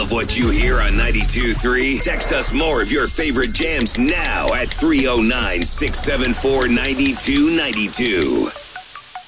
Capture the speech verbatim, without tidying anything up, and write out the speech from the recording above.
Love what you hear on ninety-two point three? Text us more of your favorite jams now at three oh nine, six seven four, nine two nine two.